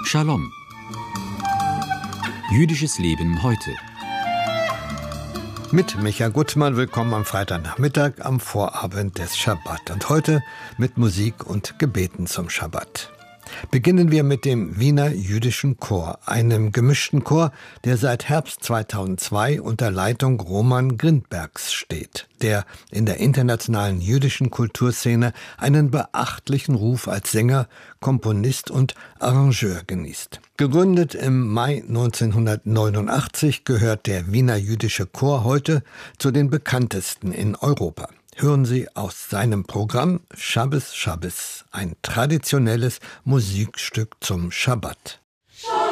Shalom. Jüdisches Leben heute. Mit Micha Gutmann, willkommen am Freitagnachmittag am Vorabend des Schabbat. Und heute mit Musik und Gebeten zum Schabbat. Beginnen wir mit dem Wiener Jüdischen Chor, einem gemischten Chor, der seit Herbst 2002 unter Leitung Roman Grindbergs steht, der in der internationalen jüdischen Kulturszene einen beachtlichen Ruf als Sänger, Komponist und Arrangeur genießt. Gegründet im Mai 1989 gehört der Wiener Jüdische Chor heute zu den bekanntesten in Europa. Hören Sie aus seinem Programm Shabbos Shabbos, ein traditionelles Musikstück zum Schabbat.